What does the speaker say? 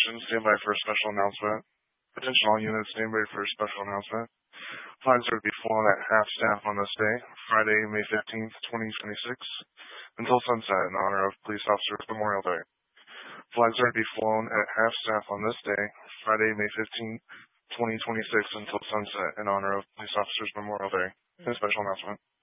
attention, stand by for a special announcement. Attention all units, stand by for a special announcement. Flags are to be flown at half staff on this day, Friday, May 15th, 2026, until sunset in honor of Police Officers Memorial Day. Flags are to be flown at half staff on this day, Friday, May 15th, 2026, until sunset in honor of Police Officers Memorial Day. A special announcement.